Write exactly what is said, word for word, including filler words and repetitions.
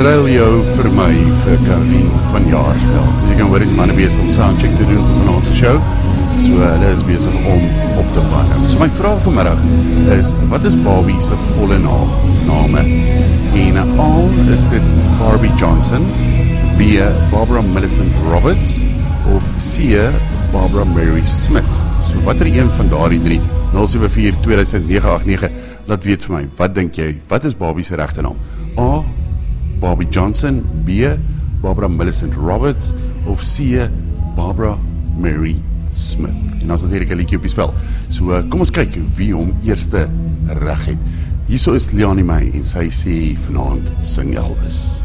ruil jou vir my vir Caroline van Jaarsveld. Soos jy kan hoor, is die manne besig om soundcheck te doen vir vanaand se show. So hulle is besig om op te warm. So my vraag vanmiddag is, wat is Barbie se volle naam, name? En A, is dit Barbie Johnson, B, Barbara Millicent Roberts, of C, Barbara Mary Smith? So wat er een van daardie drie, nul sewe vier twee nege agt nege, laat weet vir my, wat dink jy, wat is Barbie se regte naam? A, Barbie Johnson, B, Barbara Millicent Roberts, of C, Barbara Mary Smith. En as natuurlijk 'n liedjie op die spel. So uh, kom ons kyk wie hom eerste reg het. Hierso is Leonie May en sy sê vanaand sing Elvis.